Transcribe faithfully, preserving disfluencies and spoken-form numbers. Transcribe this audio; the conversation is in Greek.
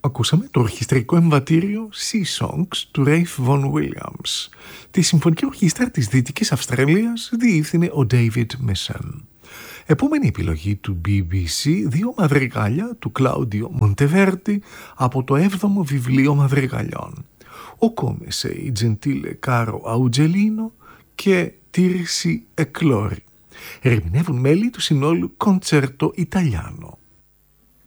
Ακούσαμε το ορχιστρικό εμβατήριο Sea Songs του Ralph Vaughan Williams. Τη συμφωνική ορχήστρα της Δυτικής Αυστραλίας διεύθυνε ο David Messam. Επόμενη επιλογή του μπι μπι σι, δύο μαδριγάλια του Claudio Monteverdi από το έβδομο βιβλίο μαδριγαλιών. Ο Come sei gentile caro Augelino και Tirsi e Clori. Ερμηνεύουν μέλη του συνόλου Concerto Italiano.